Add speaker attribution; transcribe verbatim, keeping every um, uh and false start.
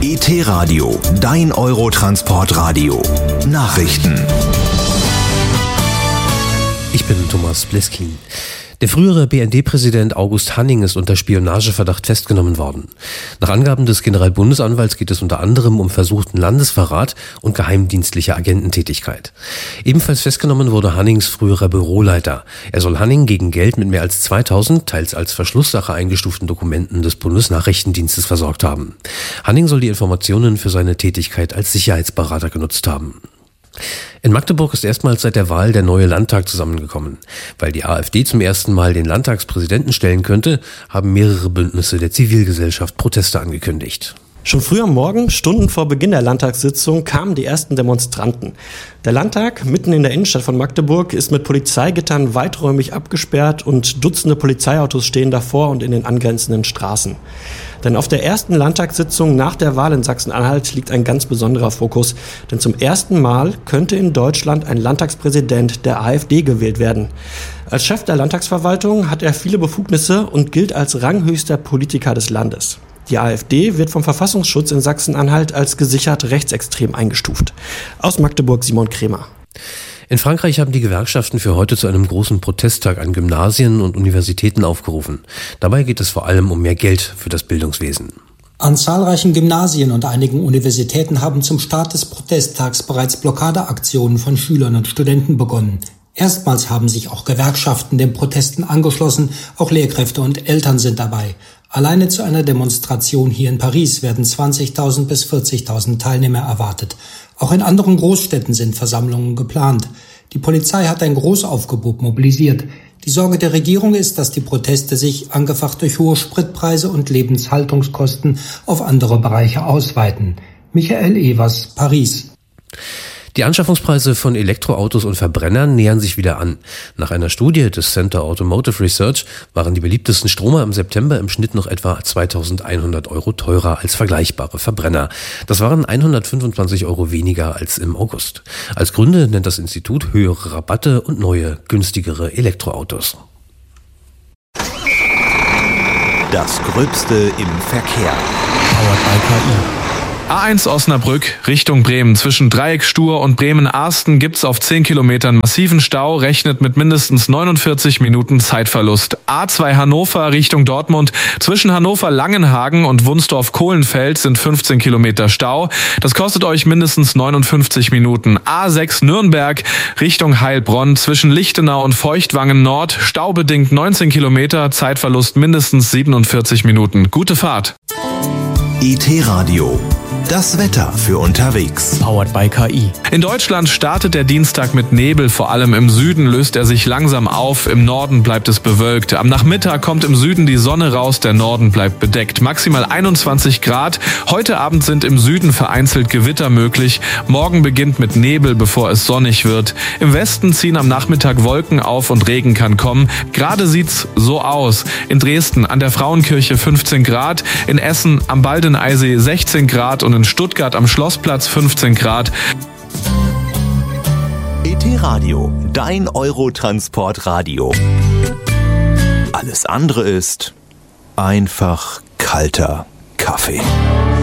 Speaker 1: E T-Radio, dein Eurotransport-Radio. Nachrichten.
Speaker 2: Ich bin Thomas Bleskin. Der frühere B N D-Präsident August Hanning ist unter Spionageverdacht festgenommen worden. Nach Angaben des Generalbundesanwalts geht es unter anderem um versuchten Landesverrat und geheimdienstliche Agententätigkeit. Ebenfalls festgenommen wurde Hannings früherer Büroleiter. Er soll Hanning gegen Geld mit mehr als zweitausend, teils als Verschlusssache eingestuften Dokumenten des Bundesnachrichtendienstes versorgt haben. Hanning soll die Informationen für seine Tätigkeit als Sicherheitsberater genutzt haben. In Magdeburg ist erstmals seit der Wahl der neue Landtag zusammengekommen. Weil die AfD zum ersten Mal den Landtagspräsidenten stellen könnte, haben mehrere Bündnisse der Zivilgesellschaft Proteste angekündigt.
Speaker 3: Schon früh am Morgen, Stunden vor Beginn der Landtagssitzung, kamen die ersten Demonstranten. Der Landtag, mitten in der Innenstadt von Magdeburg, ist mit Polizeigittern weiträumig abgesperrt und Dutzende Polizeiautos stehen davor und in den angrenzenden Straßen. Denn auf der ersten Landtagssitzung nach der Wahl in Sachsen-Anhalt liegt ein ganz besonderer Fokus. Denn zum ersten Mal könnte in Deutschland ein Landtagspräsident der AfD gewählt werden. Als Chef der Landtagsverwaltung hat er viele Befugnisse und gilt als ranghöchster Politiker des Landes. Die AfD wird vom Verfassungsschutz in Sachsen-Anhalt als gesichert rechtsextrem eingestuft. Aus Magdeburg Simon Kremer.
Speaker 2: In Frankreich haben die Gewerkschaften für heute zu einem großen Protesttag an Gymnasien und Universitäten aufgerufen. Dabei geht es vor allem um mehr Geld für das Bildungswesen.
Speaker 4: An zahlreichen Gymnasien und einigen Universitäten haben zum Start des Protesttags bereits Blockadeaktionen von Schülern und Studenten begonnen. Erstmals haben sich auch Gewerkschaften den Protesten angeschlossen, auch Lehrkräfte und Eltern sind dabei. Alleine zu einer Demonstration hier in Paris werden zwanzigtausend bis vierzigtausend Teilnehmer erwartet. Auch in anderen Großstädten sind Versammlungen geplant. Die Polizei hat ein Großaufgebot mobilisiert. Die Sorge der Regierung ist, dass die Proteste sich, angefacht durch hohe Spritpreise und Lebenshaltungskosten, auf andere Bereiche ausweiten. Michael Evers, Paris.
Speaker 2: Die Anschaffungspreise von Elektroautos und Verbrennern nähern sich wieder an. Nach einer Studie des Center Automotive Research waren die beliebtesten Stromer im September im Schnitt noch etwa zweitausendeinhundert Euro teurer als vergleichbare Verbrenner. Das waren hundertfünfundzwanzig Euro weniger als im August. Als Gründe nennt das Institut höhere Rabatte und neue, günstigere Elektroautos.
Speaker 1: Das Gröbste im Verkehr.
Speaker 2: Powered by K I.
Speaker 5: A eins Osnabrück Richtung Bremen. Zwischen Dreieckstuhr und Bremen-Arsten gibt's auf zehn Kilometern massiven Stau, rechnet mit mindestens neunundvierzig Minuten Zeitverlust. A zwei Hannover Richtung Dortmund. Zwischen Hannover-Langenhagen und Wunsdorf-Kohlenfeld sind fünfzehn Kilometer Stau. Das kostet euch mindestens neunundfünfzig Minuten. A sechs Nürnberg Richtung Heilbronn. Zwischen Lichtenau und Feuchtwangen Nord. Staubedingt neunzehn Kilometer, Zeitverlust mindestens siebenundvierzig Minuten. Gute Fahrt.
Speaker 1: E T-Radio. Das Wetter für unterwegs.
Speaker 2: Powered by K I.
Speaker 5: In Deutschland startet der Dienstag mit Nebel. Vor allem im Süden löst er sich langsam auf. Im Norden bleibt es bewölkt. Am Nachmittag kommt im Süden die Sonne raus. Der Norden bleibt bedeckt. Maximal einundzwanzig Grad. Heute Abend sind im Süden vereinzelt Gewitter möglich. Morgen beginnt mit Nebel, bevor es sonnig wird. Im Westen ziehen am Nachmittag Wolken auf und Regen kann kommen. Gerade sieht's so aus. In Dresden an der Frauenkirche fünfzehn Grad. In Essen am Baldeneysee sechzehn Grad und in Stuttgart am Schlossplatz fünfzehn Grad.
Speaker 1: E T-Radio, dein Eurotransport-Radio. Alles andere ist einfach kalter Kaffee.